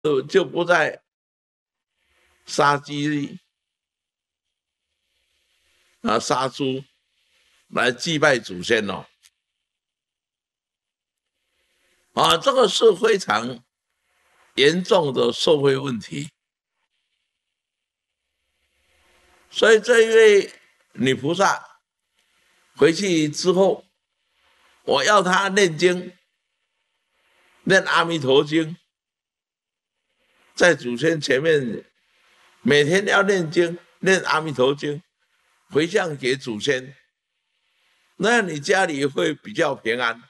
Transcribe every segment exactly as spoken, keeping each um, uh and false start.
就就不再杀鸡啊杀猪来祭拜祖先了。啊，这个是非常严重的社会问题。所以这一位女菩萨回去之后，我要她念经，念阿弥陀经，在祖先前面每天要念经，念阿弥陀经，回向给祖先，那样你家里会比较平安。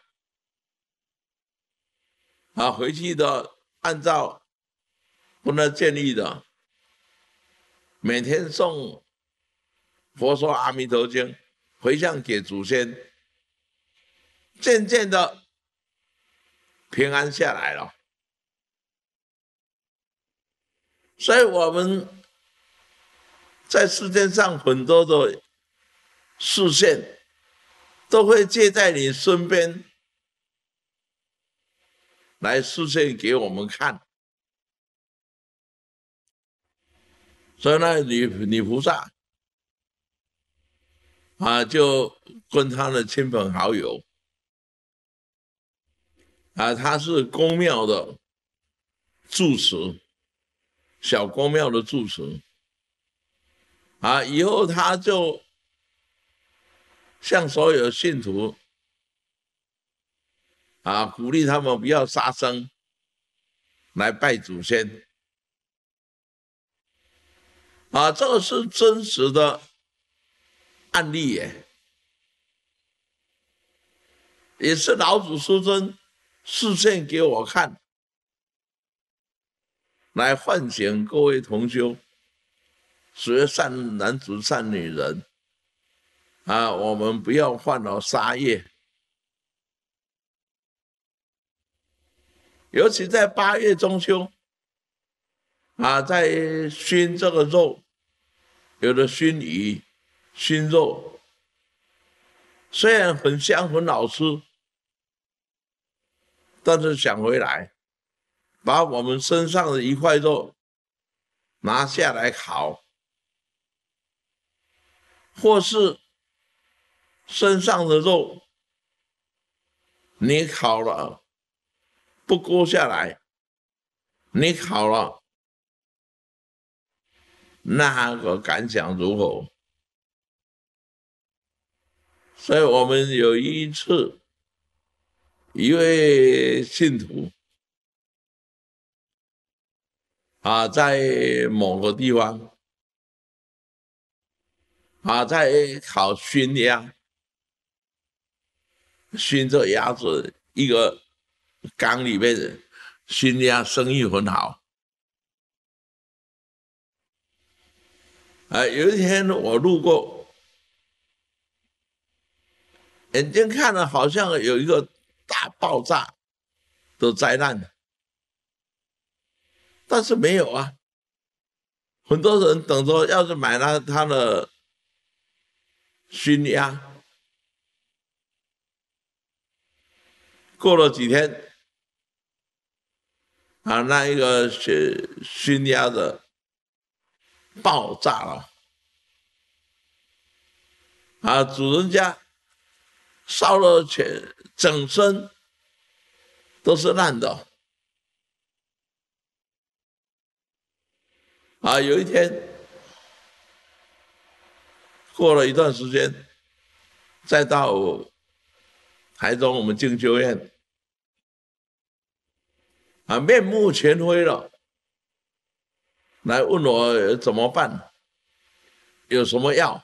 啊，回去的按照我的建议的，每天诵佛说阿弥陀经，回向给祖先，渐渐的平安下来了。所以我们在世界上很多的视线都会借在你身边来示现给我们看。所以呢，女女菩萨啊，就跟他的亲朋好友啊，他是宫庙的住持，小宫庙的住持啊，以后他就向所有信徒啊，鼓励他们不要杀生，来拜祖先。啊，这个是真实的案例耶，也是老子师尊示现给我看，来唤醒各位同修，学善男子善女人啊，我们不要犯了杀业。尤其在八月中秋啊，在熏这个肉，有的熏鱼、熏肉，虽然很香很好吃，但是想回来，把我们身上的一块肉拿下来烤，或是身上的肉你烤了不割下来，你烤了，那个感想如何？所以我们有一次，一位信徒啊，在某个地方啊，在烤熏鸭，熏这鸭子，一个缸里面的熏鸭生意很好。啊，有一天我路过，眼睛看了好像有一个大爆炸的灾难，但是没有啊。很多人等着要是买了他的熏鸭，过了几天啊，那一个熏熏鸭的爆炸了啊，主人家烧了全整身都是烂的啊。有一天过了一段时间，再到台中我们静修院啊，面目全非了，来问我怎么办，有什么药？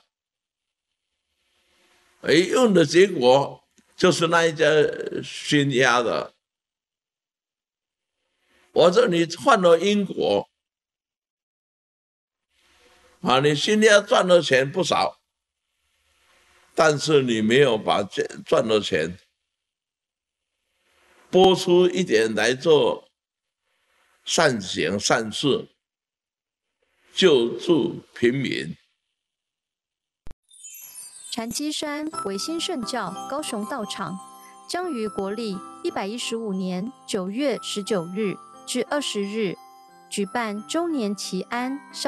哎，用的结果就是那一家熏鸭的。我说你犯了因果啊，你熏鸭赚了钱不少，但是你没有把赚的钱拨出一点来做善行善事，救助平民。 禅机山维新圣教高雄道场将于国历一百一十五年九月十九日至二十日举办周年祈安